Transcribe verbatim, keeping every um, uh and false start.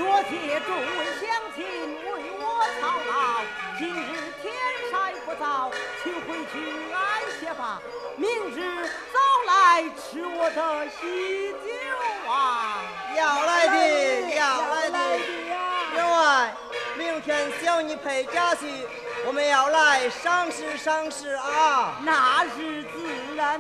多谢众位乡亲为我操劳，今日天晒不早，请回去安歇吧。明日早来吃我的喜酒啊！ 要来的，要来的。员外，明天小女陪家去，我们要来赏识赏识啊！ 那是自然。